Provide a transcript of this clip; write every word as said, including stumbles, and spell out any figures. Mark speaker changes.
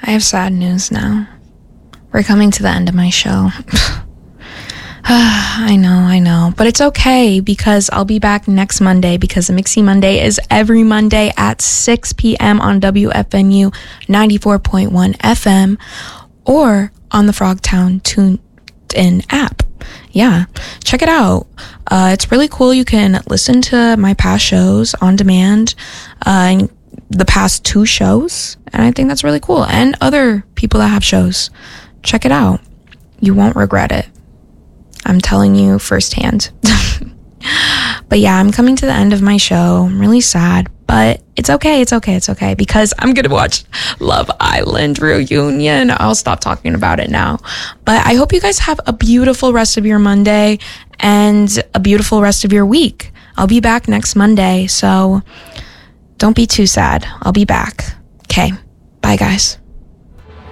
Speaker 1: I have sad news now. We're coming to the end of my show. I know, I know. But it's okay because I'll be back next Monday because the Mixie Monday is every Monday at six p.m. on W F M U ninety-four point one F M or on the Frogtown Tuned In app. Yeah, check it out. Uh, it's really cool. You can listen to my past shows on demand, uh, and the past two shows. And I think that's really cool. And other people that have shows. Check it out. You won't regret it. I'm telling you firsthand. But yeah, I'm coming to the end of my show. I'm really sad, but it's okay. It's okay. It's okay because I'm going to watch Love Island Reunion. I'll stop talking about it now. But I hope you guys have a beautiful rest of your Monday and a beautiful rest of your week. I'll be back next Monday, so don't be too sad. I'll be back. Okay. Bye, guys.